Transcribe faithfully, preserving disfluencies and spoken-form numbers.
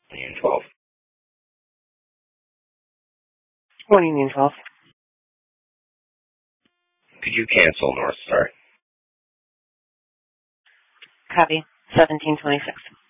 Union twelve. Morning, Union twelve. Could you cancel North Star? Copy. seventeen twenty-six.